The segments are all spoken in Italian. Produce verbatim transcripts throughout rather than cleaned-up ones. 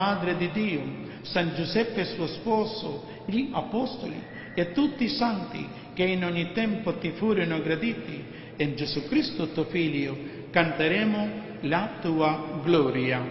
Madre di Dio, San Giuseppe suo sposo, gli Apostoli e tutti i santi che in ogni tempo ti furono graditi, e in Gesù Cristo tuo Figlio canteremo la tua gloria.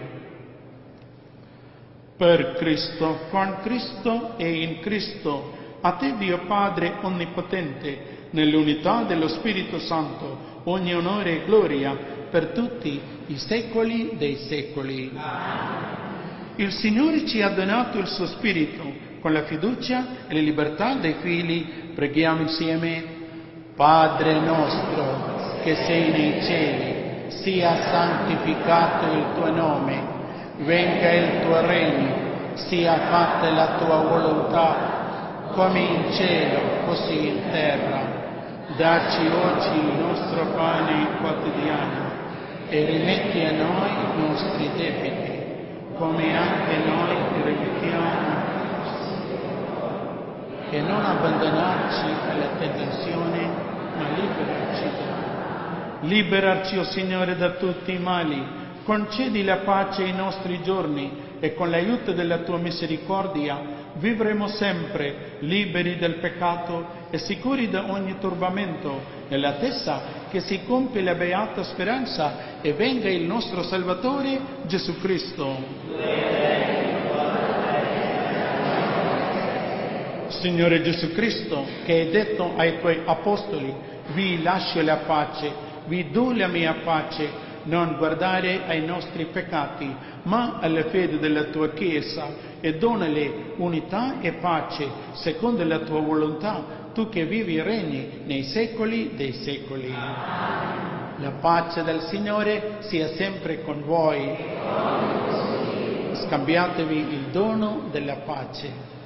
Per Cristo, con Cristo e in Cristo, a te Dio Padre Onnipotente, nell'unità dello Spirito Santo, ogni onore e gloria per tutti i secoli dei secoli. Amen. Il Signore ci ha donato il suo Spirito, con la fiducia e la libertà dei figli, preghiamo insieme. Padre nostro, che sei nei cieli, sia santificato il tuo nome, venga il tuo regno, sia fatta la tua volontà, come in cielo, così in terra. Dacci oggi il nostro pane quotidiano e rimetti a noi i nostri debiti, come anche noi rimettiamo, e non abbandonarci alla tentazione, ma liberarci da male. Liberarci, o Signore, da tutti i mali, concedi la pace ai nostri giorni, e con l'aiuto della tua misericordia vivremo sempre liberi del peccato e sicuri da ogni turbamento, nell'attesa che si compie la beata speranza e venga il nostro Salvatore Gesù Cristo. Signore Gesù Cristo, che hai detto ai tuoi apostoli: vi lascio la pace, vi do la mia pace, non guardare ai nostri peccati, ma alla fede della tua Chiesa, e donale unità e pace secondo la tua volontà, tu che vivi e regni nei secoli dei secoli. La pace del Signore sia sempre con voi. Scambiatevi il dono della pace.